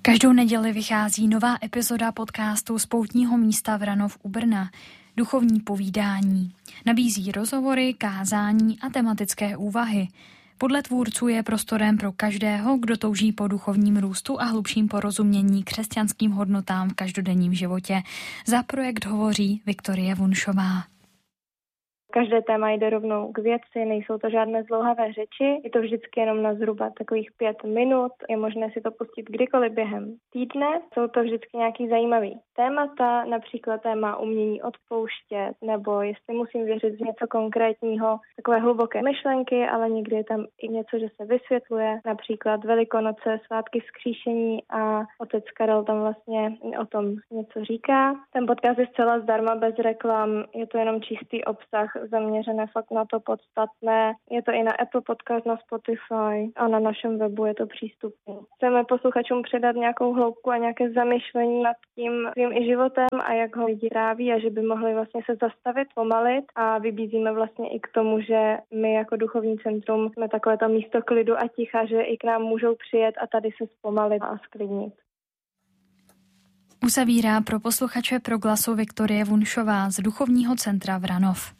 Každou neděli vychází nová epizoda podcastu z poutního místa Vranov u Brna. Duchovní povídání. Nabízí rozhovory, kázání a tematické úvahy. Podle tvůrců je prostorem pro každého, kdo touží po duchovním růstu a hlubším porozumění křesťanským hodnotám v každodenním životě. Za projekt hovoří Viktorie Vunšová. Každé téma jde rovnou k věci, nejsou to žádné zdlouhavé řeči, je to vždycky jenom na zhruba takových 5 minut, je možné si to pustit kdykoliv během týdne, jsou to vždycky nějaký zajímavý témata, například téma umění odpouštět, nebo jestli musím věřit v něco konkrétního, takové hluboké myšlenky, ale někdy je tam i něco, že se vysvětluje, například Velikonoce, svátky vzkříšení a otec Karel tam vlastně o tom něco říká. Ten podcast je zcela zdarma, bez reklam, je to jenom čistý obsah, zaměřené fakt na to podstatné. Je to i na Apple Podcast, na Spotify a na našem webu je to přístupné. Chceme posluchačům předat nějakou hloubku a nějaké zamyšlení nad tím svým i životem a jak ho lidi tráví a že by mohli vlastně se zastavit, pomalit a vybízíme vlastně i k tomu, že my jako duchovní centrum jsme takovéto místo klidu a ticha, že i k nám můžou přijet a tady se zpomalit a sklidnit. Uzavírá pro posluchače Proglasu Viktorie Vunšová z duchovního centra Vranov.